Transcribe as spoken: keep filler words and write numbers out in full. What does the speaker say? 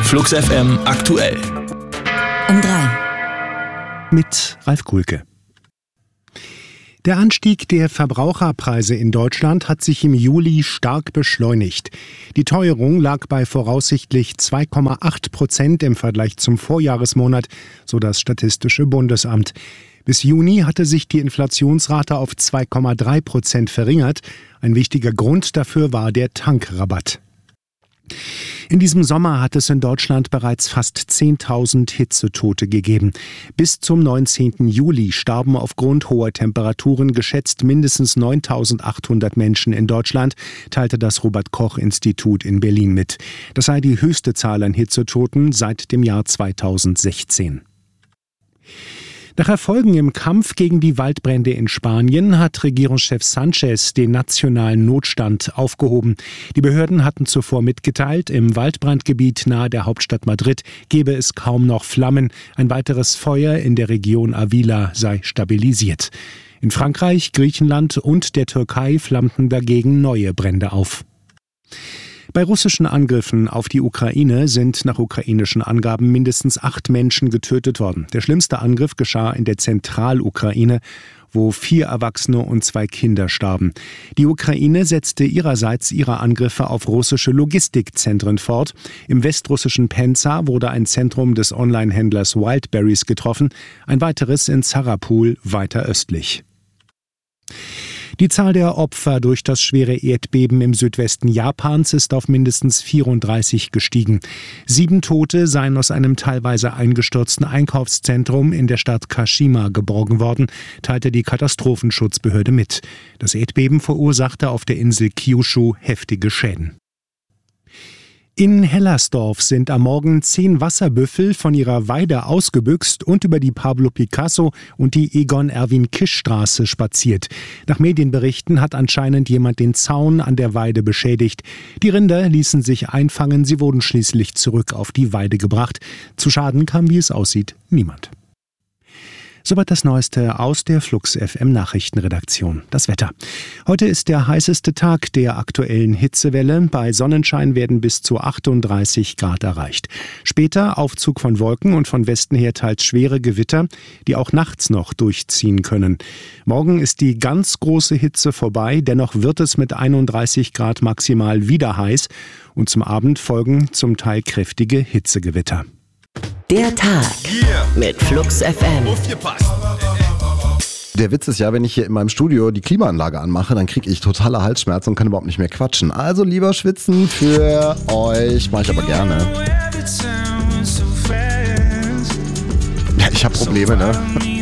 Flux F M aktuell. Um drei. Mit Ralf Kuhlke. Der Anstieg der Verbraucherpreise in Deutschland hat sich im Juli stark beschleunigt. Die Teuerung lag bei voraussichtlich zwei Komma acht Prozent im Vergleich zum Vorjahresmonat, so das Statistische Bundesamt. Bis Juni hatte sich die Inflationsrate auf zwei Komma drei Prozent verringert. Ein wichtiger Grund dafür war der Tankrabatt. In diesem Sommer hat es in Deutschland bereits fast zehntausend Hitzetote gegeben. Bis zum neunzehnten Juli starben aufgrund hoher Temperaturen geschätzt mindestens neuntausendachthundert Menschen in Deutschland, teilte das Robert-Koch-Institut in Berlin mit. Das sei die höchste Zahl an Hitzetoten seit dem Jahr zweitausendsechzehn. Nach Erfolgen im Kampf gegen die Waldbrände in Spanien hat Regierungschef Sánchez den nationalen Notstand aufgehoben. Die Behörden hatten zuvor mitgeteilt, im Waldbrandgebiet nahe der Hauptstadt Madrid gebe es kaum noch Flammen. Ein weiteres Feuer in der Region Avila sei stabilisiert. In Frankreich, Griechenland und der Türkei flammten dagegen neue Brände auf. Bei russischen Angriffen auf die Ukraine sind nach ukrainischen Angaben mindestens acht Menschen getötet worden. Der schlimmste Angriff geschah in der Zentralukraine, wo vier Erwachsene und zwei Kinder starben. Die Ukraine setzte ihrerseits ihre Angriffe auf russische Logistikzentren fort. Im westrussischen Penza wurde ein Zentrum des Onlinehändlers Wildberries getroffen, ein weiteres in Sarapul weiter östlich. Die Zahl der Opfer durch das schwere Erdbeben im Südwesten Japans ist auf mindestens vierunddreißig gestiegen. Sieben Tote seien aus einem teilweise eingestürzten Einkaufszentrum in der Stadt Kashima geborgen worden, teilte die Katastrophenschutzbehörde mit. Das Erdbeben verursachte auf der Insel Kyushu heftige Schäden. In Hellersdorf sind am Morgen zehn Wasserbüffel von ihrer Weide ausgebüxt und über die Pablo Picasso und die Egon-Erwin-Kisch-Straße spaziert. Nach Medienberichten hat anscheinend jemand den Zaun an der Weide beschädigt. Die Rinder ließen sich einfangen, sie wurden schließlich zurück auf die Weide gebracht. Zu Schaden kam, wie es aussieht, niemand. Soweit das Neueste aus der Flux F M Nachrichtenredaktion. Das Wetter. Heute ist der heißeste Tag der aktuellen Hitzewelle. Bei Sonnenschein werden bis zu achtunddreißig Grad erreicht. Später Aufzug von Wolken und von Westen her teils schwere Gewitter, die auch nachts noch durchziehen können. Morgen ist die ganz große Hitze vorbei. Dennoch wird es mit einunddreißig Grad maximal wieder heiß. Und zum Abend folgen zum Teil kräftige Hitzegewitter. Der Tag mit Flux F M. Der Witz ist ja, wenn ich hier in meinem Studio die Klimaanlage anmache, dann kriege ich totale Halsschmerzen und kann überhaupt nicht mehr quatschen. Also lieber schwitzen für euch, mache ich aber gerne. Ja, ich habe Probleme, ne?